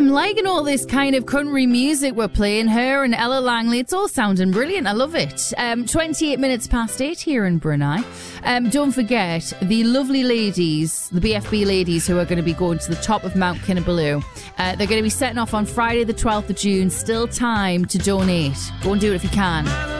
I'm liking all this kind of country music we're playing. Her and Ella Langley, it's all sounding brilliant. I love it. 28 minutes past 8 here in Brunei. Don't forget the lovely ladies, the BFB ladies, who are going to be going to the top of Mount Kinabalu. They're going to be setting off on Friday the 12th of June. Still time to donate. Go and do it if you can.